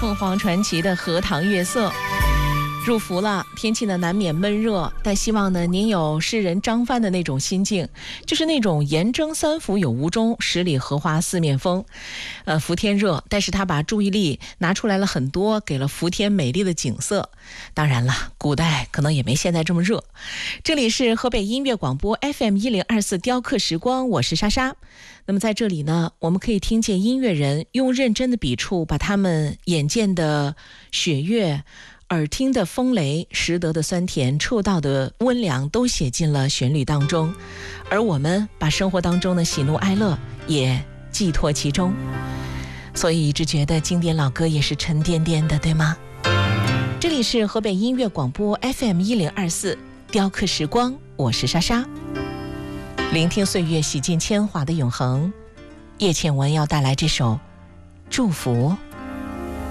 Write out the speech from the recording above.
凤凰传奇的荷塘月色。入伏了，天气呢难免闷热，但希望呢您有诗人张帆的那种心境，就是那种严征三伏有无中，十里荷花四面风。伏天热，但是他把注意力拿出来了很多，给了伏天美丽的景色。当然了，古代可能也没现在这么热。这里是河北音乐广播 FM1024 雕刻时光，我是莎莎。那么在这里呢，我们可以听见音乐人用认真的笔触，把他们眼见的雪月、耳听的风雷、食得的酸甜、触到的温凉都写进了旋律当中，而我们把生活当中的喜怒哀乐也寄托其中，所以一直觉得经典老歌也是沉甸甸的，对吗？这里是河北音乐广播 FM1024 雕刻时光，我是莎莎。聆听岁月洗尽铅华的永恒，叶倩文要带来这首《祝福》。